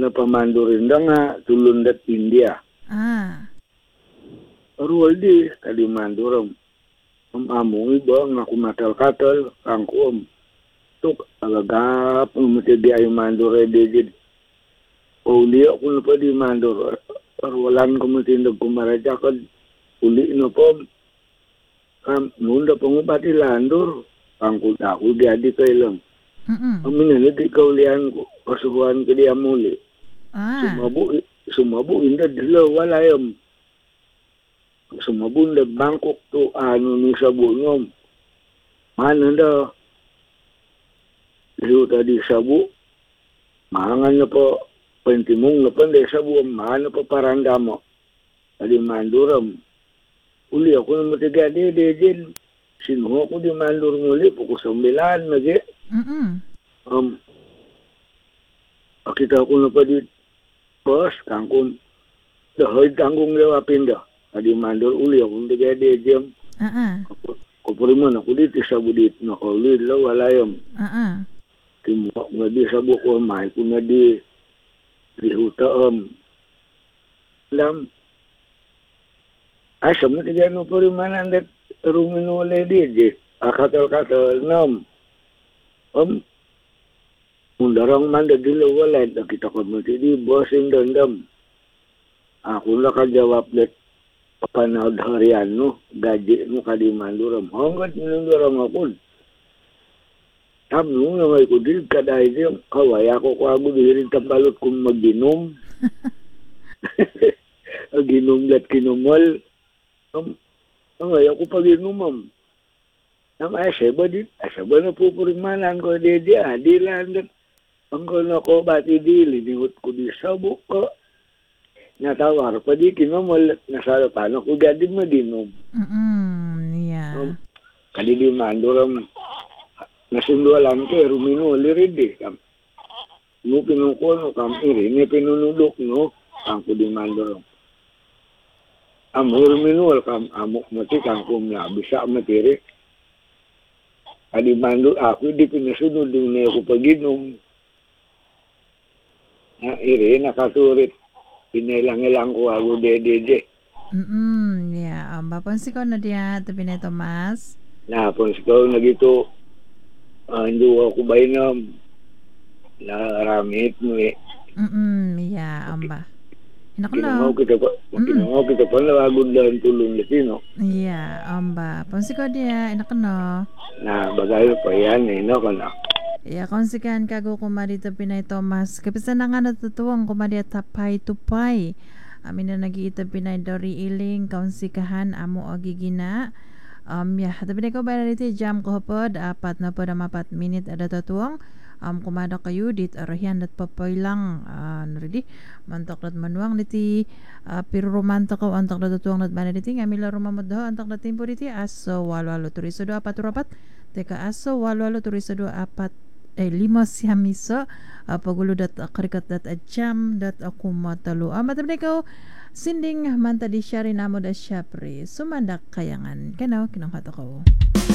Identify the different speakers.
Speaker 1: Ano pamandurin da nga tulun dat India.
Speaker 2: Ah.
Speaker 1: Ruwal di kadi manduram. Among iba nga kumatal-katal kangkum. Tuk agagap umute di ay mandure di. Uli ako na pa di mandur. Arwalan ko matindag kumarajakad. Uli na po. Munda pangupati landur. Kangkul ako di adi kailang.
Speaker 2: Mm.
Speaker 1: Amin na di kaulian ko. Kasuhuan ko di amuli.
Speaker 2: Ah.
Speaker 1: Sumabu inda dila walayam. Sumabu inda Bangkok to ano ni sabu nyom. Mana da. Liu tadi sabu. Mahangan na po. Pentimong na panday sabu. Mahana pa parandamo. Tadi manduram. Uli ako na matigadi din. Sinuho ko di mandur muli. Puko 9 lagi.
Speaker 2: Mm.
Speaker 1: Kita ko na pa di. Bos, kangkong. Dahoy kangkong lewapin da. Tadi mandur uli ako matigadi din.
Speaker 2: Ah.
Speaker 1: Kupuriman ako dito sabu dito. Nakulid la walayam.
Speaker 2: Ah.
Speaker 1: Timuak nga di sabu ko. Mahay ko na di. Dihutaam. Lam. Ay, sama tiga no purimanan dat rumino ledi. Akatal-katal nam. Mundarang manda dilawalad. Kita ko mati di bossing dandam. Ako na kajawab dat panahod harian no. Gaji no kadimanduram. Hanggat minundarang ako. Tamno nga may kudig kaday siya. Kaway ako ako dihirin tambalot kung mag-ginom. Ginom lat kinumal. Ay ako pag-inumam. Ay seba din. Ay seba na pupurimanan ko. Di landat. Ang ko na ko bati di. Linigot ko di sabuk ko. Natawar pa di kinumal. Nasala paano ko gadi madinom.
Speaker 2: Yeah.
Speaker 1: Kali di manduram. Nasundualan ko, rumino, liridi. No, pinukuno, ini pinunulok, no? Ang kudimando. Rumino, amok mati, kangkum na, bisa matiri. Kadimando, ako, di pinasunod, din ako pag-inom. Nakaturit. Pinailang-ilang ko, ako, dede.
Speaker 2: Yeah. Bapansi ko na diya, tabi na Tomas.
Speaker 1: Napons ko, nagito, hindi ako bainam. Naramit mo eh.
Speaker 2: Yeah, amba. Hinako
Speaker 1: Kinungaw
Speaker 2: no.
Speaker 1: kita pa nawagod lang tulong Latino.
Speaker 2: Yeah, amba. Pansi ko diya, hinako no.
Speaker 1: Na bagay pa yan eh, no? Kana.
Speaker 2: Yeah, konsikan kago kumarito Pinay Thomas. Kapisa na nga natutuwang kumari at tapay-tupay. Amin na nag-iita Pinay Dory Iling, konsikahan amo agigina. Tapi ko ba dito jam ko hapod 4 minute ada tatuang kumada kayo dit arahian dat papoy lang ready mantok dat manuang diti pero romanto ko antok dat tatuang dat bana diti ngamila rumamod do antok dat tempo diti aso walwalo turiso do 4 teka aso walwalo turiso do 5 siya miso pagulo dat karikat dat jam dat ako matalo tapi ko sinding manta di siya rin amo da siya pre sumandak kayangan kanaw kinang hato ko